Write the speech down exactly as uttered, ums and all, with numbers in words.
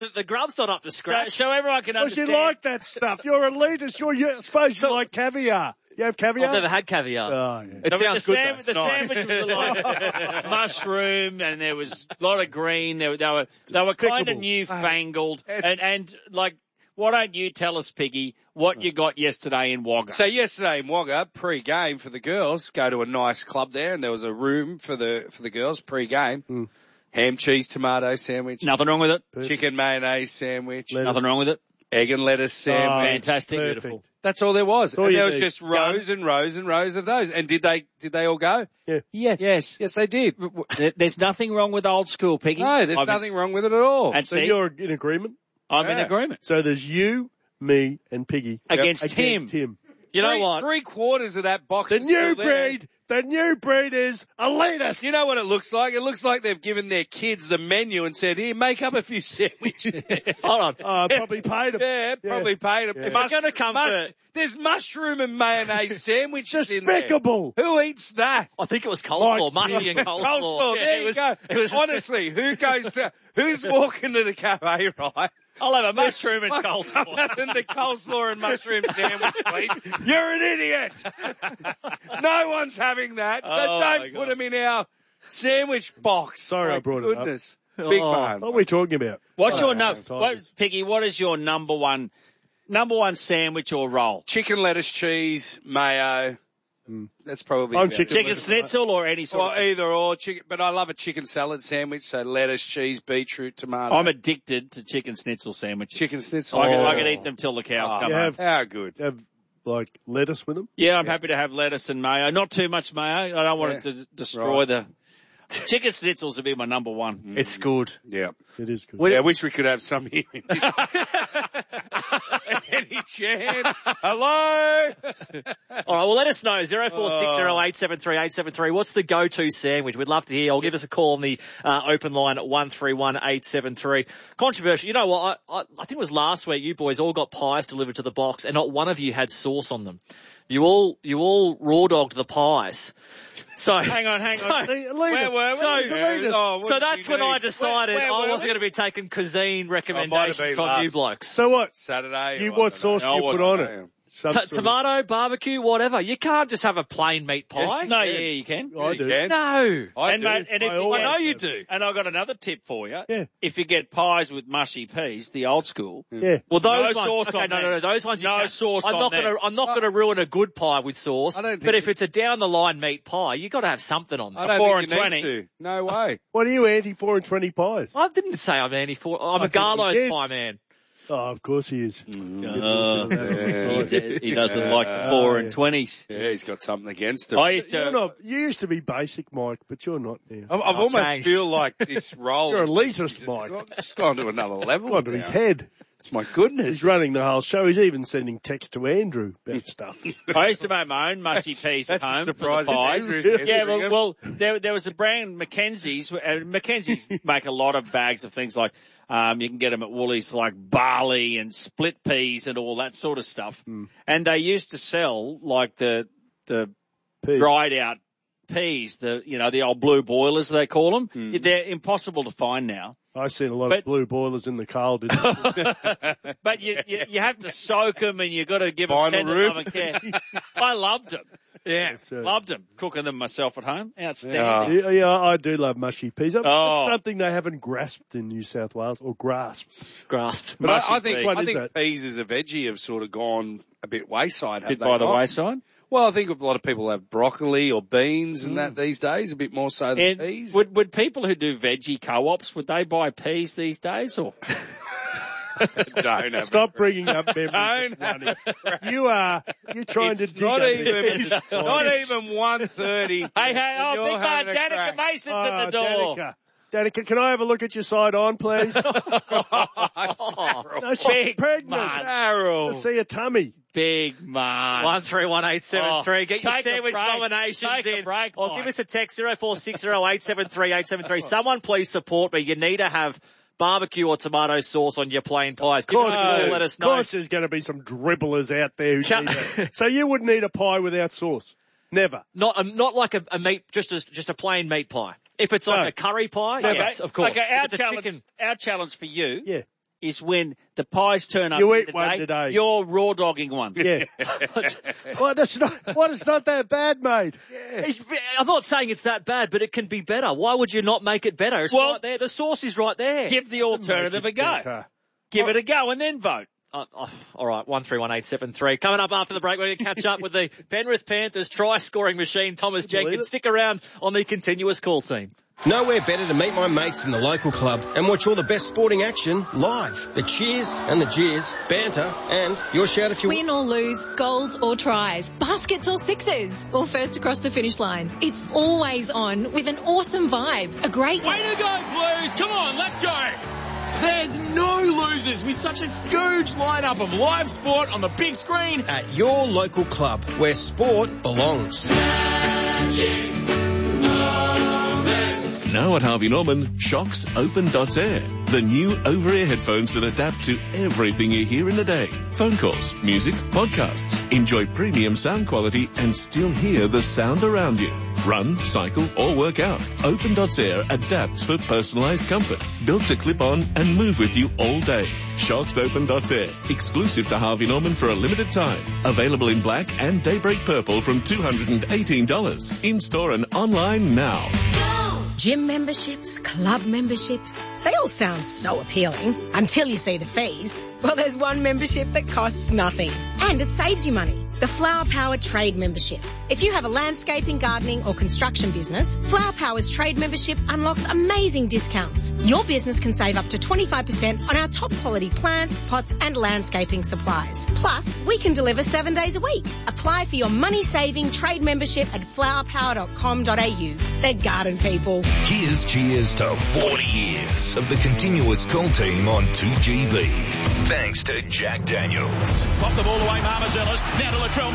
The grub's not up to So, scratch. so everyone can Because understand. you like that stuff. You're elitist. You're, you I suppose you So- like caviar. You have caviar? I've never had caviar. Oh, yeah. It the, sounds the good, sam- though. It's The nice. sandwich was like mushroom, and there was a lot of green. They, were- they were they were kind of Despicable. newfangled. It's- And, and like, why don't you tell us, Piggy, what you got yesterday in Wagga? So yesterday in Wagga, pre-game for the girls, go to a nice club there, and there was a room for the for the girls pre-game. Mm. Ham, cheese, tomato sandwich, Nothing wrong with it. chicken mayonnaise sandwich, Lettuce. Nothing wrong with it. egg and lettuce sandwich. Oh, Fantastic. perfect. Beautiful. That's all there was. all And you there was need. just rows and rows and rows of those. And did they did they all go? Yeah. Yes. Yes. Yes, they did. There- There's nothing wrong with old school, Piggy. No, there's I'm nothing in- wrong with it at all. And So see, you're in agreement? I'm in Yeah. agreement. So there's you, me, and Piggy. Against against him. him. You know three, what? Three quarters of that box The is still new there. breed, the new breed is elitist. You know what it looks like? It looks like they've given their kids the menu and said, here, make up a few sandwiches. Hold on. Oh, I probably paid him. Yeah, probably paid them. Yeah. If it's going to come for... There's mushroom and mayonnaise sandwiches in there. Despicable. Who eats that? I think it was coleslaw, Like- mushy and coleslaw. Coleslaw. Yeah, There it you was, go. It was, Honestly, who goes to, who's walking to the cafe, right? I'll have a mushroom and I'm coleslaw. having the coleslaw and mushroom sandwich, please. You're an idiot. No one's having that, so Oh, my don't God. put them in our sandwich box. Sorry My I brought it up. goodness. Big Oh. man. What are we talking about? What's Oh, your num- Tigers. what, Piggy? What is your number one, number one sandwich or roll? Chicken, lettuce, cheese, mayo. That's probably I'm about chicken it. Chicken schnitzel or any sort Or of? either or chicken, but I love a chicken salad sandwich. So lettuce, cheese, beetroot, tomato. I'm addicted to chicken schnitzel sandwiches. chicken schnitzel. I, can, Oh. I can eat them till the cows Oh, come You home. have, How good. have like lettuce with them? Yeah, I'm happy to have lettuce and mayo. Not too much mayo. I don't want it to destroy Right. the. Chicken schnitzels would be my number one. it's good. Yeah. It is good. Well, Yeah, I wish we could have some here. Any chance? Hello? All right, well, let us know. zero four six zero eight seven three eight seven three. What's the go-to sandwich? We'd love to hear. Or give us a call on the uh, open line at one three one eight seven three. Controversial. You know what? I, I, I think it was last week you boys all got pies delivered to the box and not one of you had sauce on them. You all, you all raw dogged the pies. So Hang on, hang so, on. The elitist. Where were we? So- It's elitist. Oh, what So did that's you when do? I decided Where- where I were wasn't we? going to be taking cuisine been recommendations from last. you blokes. So what? Saturday. You, or what I sauce don't do know. you I put on wasn't, it? Some T- sort of- tomato, barbecue, whatever. You can't just have a plain meat pie. No, yeah, you can. I You do. can. No. I and do. mate, and if I you, always I know you do. do. and I've got another tip for you. Yeah. If you get pies with mushy peas, the old school, Yeah. Well, those No ones, sauce okay, on no, no, them. no, those ones. You No can't. sauce I'm on not them. gonna, I'm not gonna ruin a good pie with sauce. I don't think but if you- it's a down the line meat pie, you got to have something on I there. don't four think you and need twenty. to. No way. What are you, anti four and twenty pies? I didn't say I'm anti four. I'm I a think you Garlo's did. pie man. Oh, of course he is. Uh, Yeah. he said he doesn't Yeah. like the four Oh, and yeah. twenties. Yeah, he's got something against him. I used You're to. not, you used to be basic, Mike, but you're not now. I've, I've I've almost changed. feel like this role. You're is- elitist, Mike. It's gone to another level. Gone to his now. head. It's my goodness. He's running the whole show. He's even sending text to Andrew about stuff. I used to make my own mushy peas at That's a home for the surprise. pies. Andrew's Yeah, answering well, him. well there, there was a brand, Mackenzie's. Uh, Mackenzie's make a lot of bags of things like, um, you can get them at Woolies, like barley and split peas and all that sort of stuff. Mm. And they used to sell like the, the Pete. dried out peas, the, you know, the old blue boilers they call them. Mm. They're impossible to find now. I seen a lot But- of blue boilers in the Carl, didn't I? But you, you, you have to soak them and you got to give them Final tender room. love and care. I loved them. Yeah, Yes, sir. loved them. Cooking them myself at home. Outstanding. Yeah. yeah, yeah, I do love mushy peas. That's Oh. something they haven't grasped in New South Wales, or grasped. Grasped. But Mushy I, I think peas. What I is think that? peas as a veggie have sort of gone a bit wayside. have Bit they by the not? wayside. Well, I think a lot of people have broccoli or beans and that these days, a bit more so than And peas. would, would people who do veggie co-ops, would they buy peas these days or? Don't have Stop bringing up memories Don't of money. You are, you're trying It's to dig not up even, memories. not even one thirty. Hey, hey, oh, You're big man, having a Danica crack. Mason's Oh, at the door. Danica. Danica, can I have a look at your side on, please? No, she's Big pregnant. man. Carol. Let's see a tummy. Big man. One three one eight seven three. Get your take a sandwich break. nominations Take a in, break, or Mike. give us a text zero four six zero eight seven three eight seven three. Someone please support me. You need to have barbecue or tomato sauce on your plain pies. Give us a call. Let us Of know. course there's going to be some dribblers out there who Shut- need it. So you wouldn't eat a pie without sauce? Never. Not um, not like a, a meat, just a, just a plain meat pie. If it's like No. a curry pie, No, yes, Okay, of course. Okay, our If it's a challenge, chicken, our challenge for you Yeah. is when the pies turn up You in eat the one day, today. you're raw dogging one. Yeah. Well, that's not, well, it's not that bad, mate. It's- I'm not saying it's that bad, but it can be better. Why would you not make it better? It's Well, right there. The sauce is right there. Give the alternative a go. Better. Give it a go and then vote. Oh, oh, all right, one three one eight seven three. Coming up after the break, we're going to catch up with the Penrith Panthers try-scoring machine, Thomas Jenkins. Stick around on the continuous call team. Nowhere better to meet my mates in the local club and watch all the best sporting action live. The cheers and the jeers, banter, and your shout if you Win or lose, goals or tries, baskets or sixes, or first across the finish line. It's always on with an awesome vibe. A great... Way to go, Blues! Come on, let's go! There's no losers with such a huge lineup of live sport on the big screen. at your local club where sport belongs. Now at Harvey Norman, Shocks Open dot Air, the new over-ear headphones that adapt to everything you hear in a day. Phone calls, music, podcasts. Enjoy premium sound quality and still hear the sound around you. Run, cycle, or work out. Open dot Air adapts for personalized comfort, built to clip on and move with you all day. Shocks Open dot Air, exclusive to Harvey Norman for a limited time. Available in black and daybreak purple from two hundred eighteen dollars. In-store and online now. Gym memberships, club memberships, they all sound so appealing until you see the fees. Well, there's one membership that costs nothing and it saves you money. The Flower Power Trade Membership. If you have a landscaping, gardening or construction business, Flower Power's trade membership unlocks amazing discounts. Your business can save up to twenty-five percent on our top quality plants, pots and landscaping supplies. Plus, we can deliver seven days a week. Apply for your money-saving trade membership at flower power dot com dot a u. They're garden people. Here's cheers to forty years of the continuous call team on two G B. Thanks to Jack Daniels. Pop the ball away, Marmazelis. Now to Latrell